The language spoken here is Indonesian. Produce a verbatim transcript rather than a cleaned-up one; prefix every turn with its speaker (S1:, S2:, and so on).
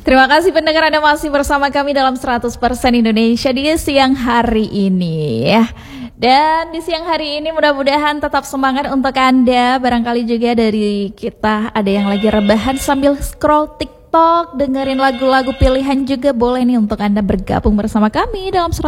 S1: Terima kasih pendengar, Anda masih bersama kami dalam seratus persen Indonesia di siang hari ini ya. Dan di siang hari ini mudah-mudahan tetap semangat untuk Anda. Barangkali juga dari kita ada yang lagi rebahan sambil scroll TikTok, dengerin lagu-lagu pilihan juga boleh nih untuk Anda bergabung bersama kami dalam